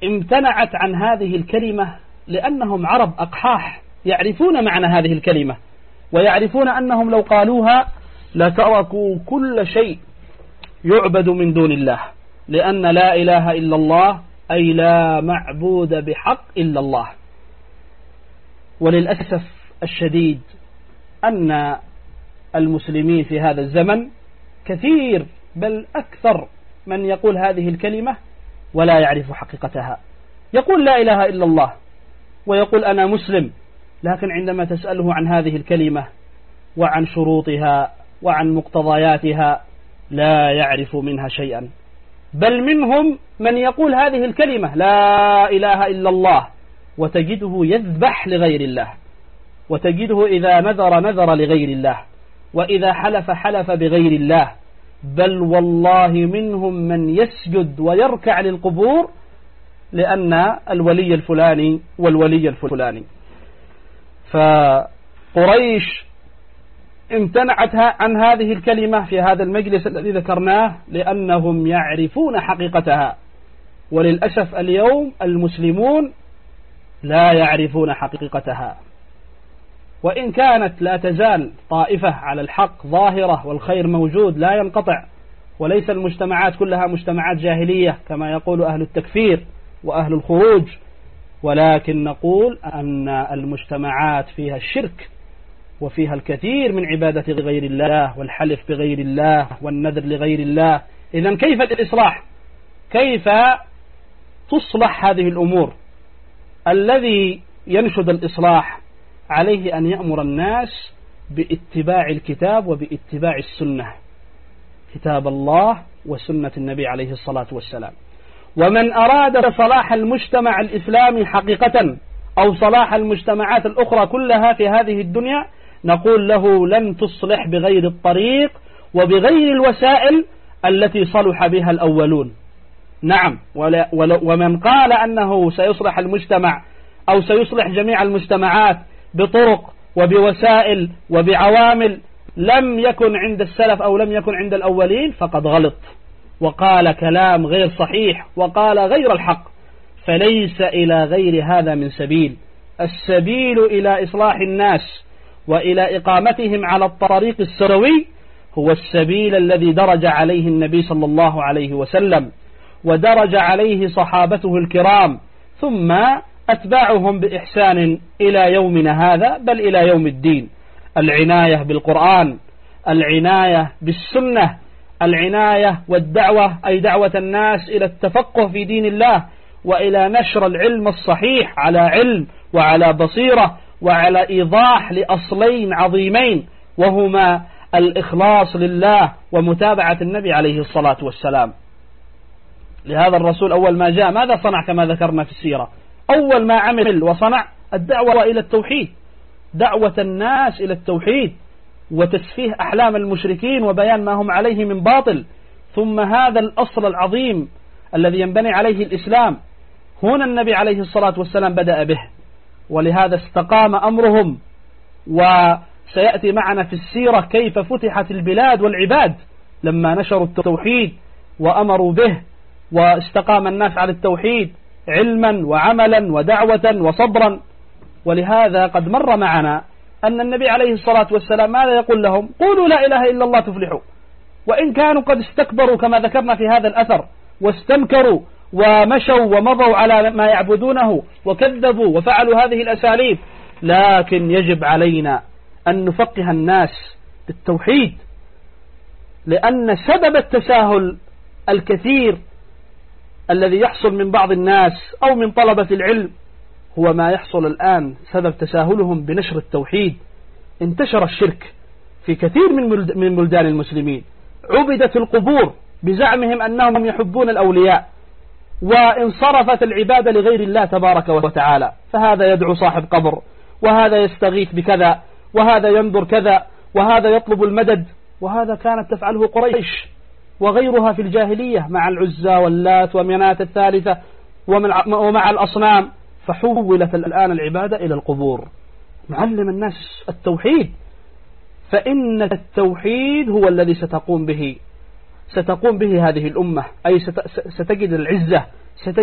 امتنعت عن هذه الكلمة لأنهم عرب أقحاح يعرفون معنى هذه الكلمة، ويعرفون أنهم لو قالوها لتركوا كل شيء يعبد من دون الله، لأن لا إله إلا الله أي لا معبود بحق إلا الله. وللأسف الشديد أن المسلمين في هذا الزمن كثير بل أكثر من يقول هذه الكلمة ولا يعرف حقيقتها. يقول لا إله إلا الله ويقول أنا مسلم، لكن عندما تسأله عن هذه الكلمة وعن شروطها وعن مقتضياتها لا يعرف منها شيئا. بل منهم من يقول هذه الكلمة لا إله إلا الله وتجده يذبح لغير الله، وتجده إذا نذر لغير الله، وإذا حلف بغير الله. بل والله منهم من يسجد ويركع للقبور لأن الولي الفلاني والولي الفلاني. فقريش امتنعت عن هذه الكلمة في هذا المجلس الذي ذكرناه لأنهم يعرفون حقيقتها. وللأسف اليوم المسلمون لا يعرفون حقيقتها، وإن كانت لا تزال طائفة على الحق ظاهرة والخير موجود لا ينقطع، وليس المجتمعات كلها مجتمعات جاهلية كما يقول أهل التكفير وأهل الخروج، ولكن نقول أن المجتمعات فيها الشرك وفيها الكثير من عبادة غير الله والحلف بغير الله والنذر لغير الله. إذن كيف الإصلاح؟ كيف تصلح هذه الأمور؟ الذي ينشد الإصلاح عليه أن يأمر الناس باتباع الكتاب وباتباع السنة، كتاب الله وسنة النبي عليه الصلاة والسلام. ومن أراد صلاح المجتمع الإسلامي حقيقة أو صلاح المجتمعات الأخرى كلها في هذه الدنيا نقول له لن تصلح بغير الطريق وبغير الوسائل التي صلح بها الأولون. نعم، ومن قال أنه سيصلح المجتمع أو سيصلح جميع المجتمعات بطرق وبوسائل وبعوامل لم يكن عند السلف أو لم يكن عند الأولين فقد غلط وقال كلام غير صحيح وقال غير الحق. فليس إلى غير هذا من سبيل. السبيل إلى إصلاح الناس وإلى إقامتهم على الطريق السروي هو السبيل الذي درج عليه النبي صلى الله عليه وسلم ودرج عليه صحابته الكرام ثم أتباعهم بإحسان إلى يومنا هذا بل إلى يوم الدين. العناية بالقرآن، العناية بالسنة، العناية والدعوة أي دعوة الناس إلى التفقه في دين الله وإلى نشر العلم الصحيح على علم وعلى بصيرة وعلى إيضاح لأصلين عظيمين وهما الإخلاص لله ومتابعة النبي عليه الصلاة والسلام. لهذا الرسول أول ما جاء ماذا صنع؟ كما ذكرنا في السيرة أول ما عمل وصنع الدعوة إلى التوحيد، دعوة الناس إلى التوحيد وتسفيه أحلام المشركين وبيان ما هم عليه من باطل. ثم هذا الأصل العظيم الذي ينبني عليه الإسلام هنا النبي عليه الصلاة والسلام بدأ به، ولهذا استقام أمرهم. وسيأتي معنا في السيرة كيف فتحت البلاد والعباد لما نشروا التوحيد وأمروا به واستقام الناس على التوحيد علما وعملا ودعوة وصبرا. ولهذا قد مر معنا أن النبي عليه الصلاة والسلام ماذا يقول لهم؟ قولوا لا إله إلا الله تفلحوا. وإن كانوا قد استكبروا كما ذكرنا في هذا الأثر واستنكروا ومشوا ومضوا على ما يعبدونه وكذبوا وفعلوا هذه الأساليب، لكن يجب علينا أن نفقه الناس بالتوحيد، لأن سبب التساهل الكثير الذي يحصل من بعض الناس أو من طلبة العلم هو ما يحصل الآن سبب تساهلهم بنشر التوحيد. انتشر الشرك في كثير من بلدان المسلمين، عبدت القبور بزعمهم أنهم يحبون الأولياء، وانصرفت العبادة لغير الله تبارك وتعالى. فهذا يدعو صاحب قبر، وهذا يستغيث بكذا، وهذا ينظر كذا، وهذا يطلب المدد. وهذا كانت تفعله قريش وغيرها في الجاهلية مع العزى واللات ومناة الثالثة ومع الأصنام. فحولت الآن العبادة إلى القبور. نعلم الناس التوحيد، فإن التوحيد هو الذي ستقوم به هذه الأمة، أي ستجد العزة